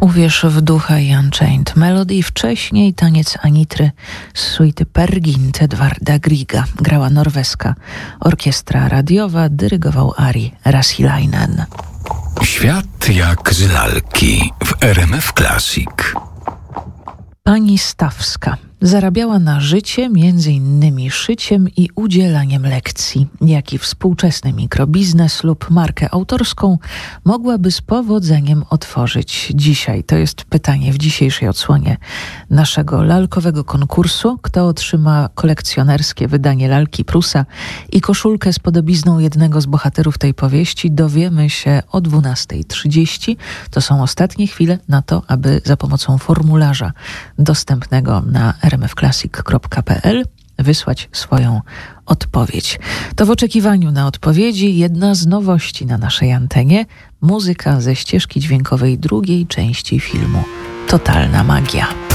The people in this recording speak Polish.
Uwierz w ducha i Unchained Melody. Wcześniej taniec Anitry z suity Per Gynt Edwarda Grieга. Grała norweska orkiestra radiowa, dyrygował Ari Rasilainen. Świat jak z lalki w RMF Classic. Pani Stawska zarabiała na życie między innymi szyciem i udzielaniem lekcji. Jaki współczesny mikrobiznes lub markę autorską mogłaby z powodzeniem otworzyć dzisiaj? To jest pytanie w dzisiejszej odsłonie naszego lalkowego konkursu. Kto otrzyma kolekcjonerskie wydanie lalki Prusa i koszulkę z podobizną jednego z bohaterów tej powieści, dowiemy się o 12:30. To są ostatnie chwile na to, aby za pomocą formularza dostępnego na rmfclassic.pl wysłać swoją odpowiedź. To w oczekiwaniu na odpowiedzi jedna z nowości na naszej antenie. Muzyka ze ścieżki dźwiękowej drugiej części filmu Totalna Magia.